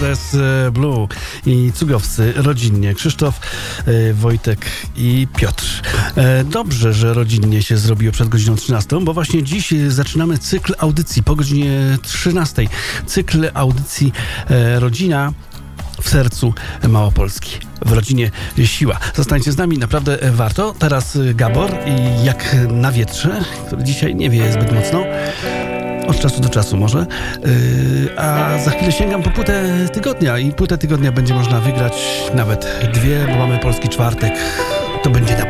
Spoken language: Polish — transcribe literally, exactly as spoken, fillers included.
Paradise Blue i cugowscy rodzinnie. Krzysztof, Wojtek i Piotr. Dobrze, że rodzinnie się zrobiło przed godziną trzynastą, bo właśnie dziś zaczynamy cykl audycji po godzinie trzynastej. Cykl audycji Rodzina w sercu Małopolski. W rodzinie siła. Zostańcie z nami, naprawdę warto. Teraz Gabor i Jak na wietrze, który dzisiaj nie wieje zbyt mocno. Od czasu do czasu może. Yy, a za chwilę sięgam po płytę tygodnia i płytę tygodnia będzie można wygrać nawet dwie, bo mamy Polski Czwartek. To będzie na